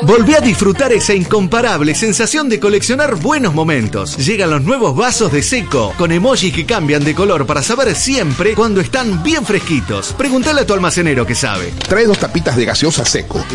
Volví a disfrutar esa incomparable sensación de coleccionar buenos momentos. Llegan los nuevos vasos de Seco, con emojis que cambian de color para saber siempre cuando están bien fresquitos. Preguntale a tu almacenero que sabe. Trae 2 tapitas de gaseosa Seco.